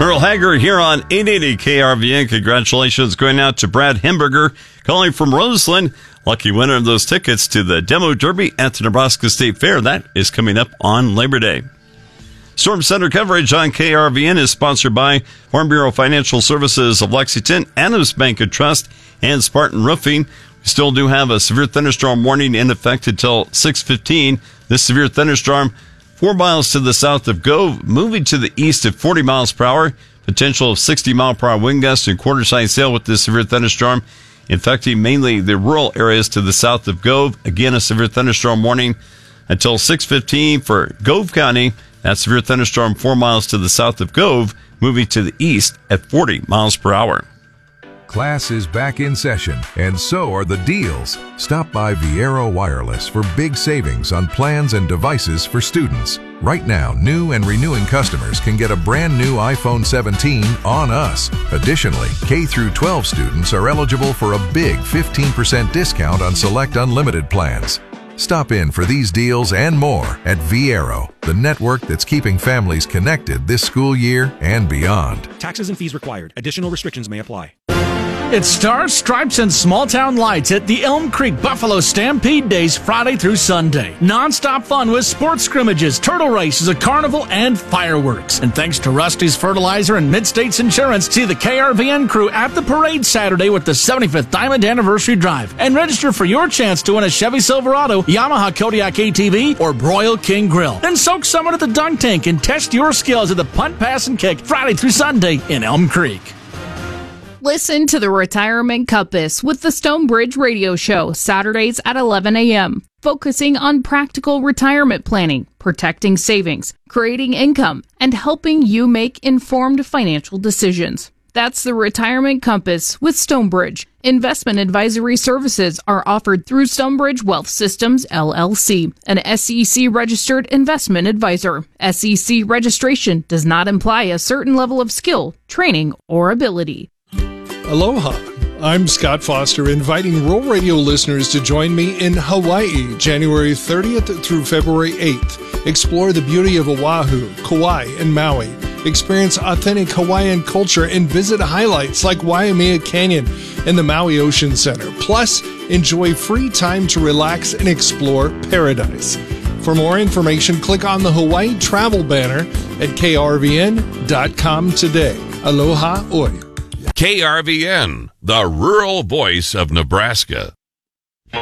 Earl Hager here on 880 KRVN. Congratulations going out to Brad Hemberger, calling from Roseland. Lucky winner of those tickets to the Demo Derby at the Nebraska State Fair. That is coming up on Labor Day. Storm Center coverage on KRVN is sponsored by Farm Bureau Financial Services of Lexington, Adams Bank and Trust, and Spartan Roofing. We still do have a severe thunderstorm warning in effect until 6:15. This severe thunderstorm 4 miles to the south of Gove, moving to the east at 40 miles per hour. Potential of 60-mile-per-hour wind gusts and quarter-size sail with this severe thunderstorm, affecting mainly the rural areas to the south of Gove. Again, a severe thunderstorm warning until 6:15 for Gove County. That severe thunderstorm 4 miles to the south of Gove, moving to the east at 40 miles per hour. Class is back in session, and so are the deals. Stop by Viero Wireless for big savings on plans and devices for students. Right now, new and renewing customers can get a brand new iPhone 17 on us. Additionally, K through 12 students are eligible for a big 15% discount on select unlimited plans. Stop in for these deals and more at Viero, the network that's keeping families connected this school year and beyond. Taxes and fees required. Additional restrictions may apply. It's Stars, Stripes, and Small Town Lights at the Elm Creek Buffalo Stampede Days Friday through Sunday. Non-stop fun with sports scrimmages, turtle races, a carnival, and fireworks. And thanks to Rusty's Fertilizer and Mid-States Insurance, see the KRVN crew at the parade Saturday with the 75th Diamond Anniversary Drive. And register for your chance to win a Chevy Silverado, Yamaha Kodiak ATV, or Broil King Grill. Then soak someone at the dunk tank and test your skills at the punt, pass, and kick Friday through Sunday in Elm Creek. Listen to the Retirement Compass with the Stonebridge Radio Show, Saturdays at 11 a.m., focusing on practical retirement planning, protecting savings, creating income, and helping you make informed financial decisions. That's the Retirement Compass with Stonebridge. Investment advisory services are offered through Stonebridge Wealth Systems, LLC, an SEC-registered investment advisor. SEC registration does not imply a certain level of skill, training, or ability. Aloha. I'm Scott Foster, inviting Rural Radio listeners to join me in Hawaii, January 30th through February 8th. Explore the beauty of Oahu, Kauai, and Maui. Experience authentic Hawaiian culture and visit highlights like Waimea Canyon and the Maui Ocean Center. Plus, enjoy free time to relax and explore paradise. For more information, click on the Hawaii travel banner at krvn.com today. Aloha oi. KRVN, the rural voice of Nebraska.